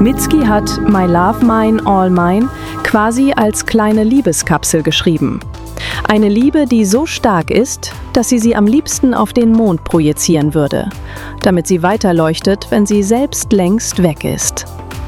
Mitski hat My Love Mine All Mine quasi als kleine Liebeskapsel geschrieben. Eine Liebe, die so stark ist, dass sie am liebsten auf den Mond projizieren würde, damit sie weiterleuchtet, wenn sie selbst längst weg ist.